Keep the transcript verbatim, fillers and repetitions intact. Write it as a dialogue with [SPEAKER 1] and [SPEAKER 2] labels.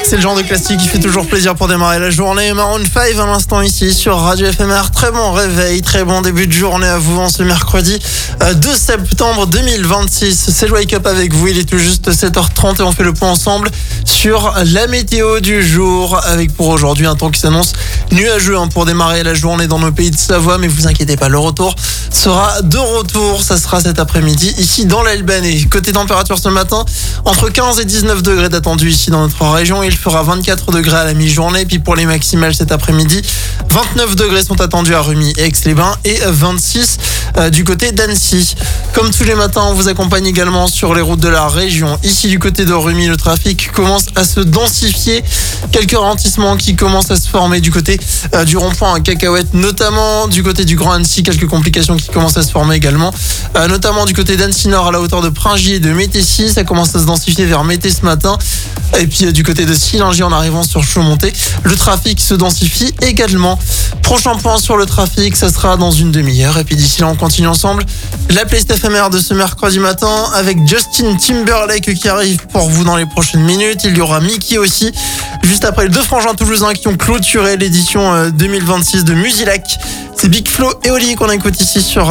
[SPEAKER 1] C'est le genre de classique qui fait toujours plaisir pour démarrer la journée. Maroon cinq à l'instant ici sur Radio F M R. Très bon réveil, très bon début de journée à vous en ce mercredi deux septembre deux mille vingt-six. C'est Wake Up avec vous, il est tout juste sept heures trente et on fait le point ensemble sur la météo du jour. Avec pour aujourd'hui un temps qui s'annonce nuageux hein, pour démarrer la journée dans nos pays de Savoie. Mais vous inquiétez pas, le retour sera de retour. Ça sera cet après-midi ici dans l'Albanais. Côté température ce matin, entre quinze et dix-neuf degrés d'attendus ici dans notre région. Il fera vingt-quatre degrés à la mi-journée. Puis pour les maximales cet après-midi, vingt-neuf degrés sont attendus à Rumi et Aix-les-Bains et vingt-six euh, du côté d'Annecy. Comme tous les matins, on vous accompagne également sur les routes de la région. Ici du côté de Rumi, le trafic commence à se densifier. Quelques ralentissements qui commencent à se former du côté euh, du rond-point à Cacahuète, notamment du côté du Grand Annecy. Quelques complications qui commencent à se former également, euh, notamment du côté d'Annecy Nord à la hauteur de Pringy et de Métessy. Ça commence à se densifier vers Mété ce matin. Et puis euh, du côté de Sillingy en arrivant sur Chaumonté, le trafic se densifie également. Prochain point sur le trafic, ça sera dans une demi-heure. Et puis d'ici là, on continue ensemble la playlist éphémère de ce mercredi matin avec Justin Timberlake qui arrive pour vous dans les prochaines minutes. Il y aura Mickey aussi, juste après les deux frangins toulousains qui ont clôturé l'édition deux mille vingt-six de Musilac. C'est Big Flo et Oli qu'on écoute ici sur